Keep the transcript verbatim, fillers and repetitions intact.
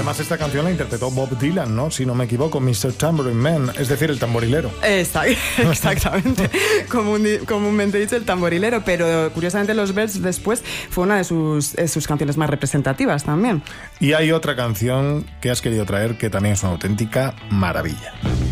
además esta canción la interpretó Bob Dylan, ¿no? Si no me equivoco, mister Tambourine Man, es decir, el tamborilero. Exactamente, Común, comúnmente dicho el tamborilero, pero curiosamente Los Birds después fue una de sus, de sus canciones más representativas también. Y hay otra canción que has querido traer que también es una auténtica maravilla.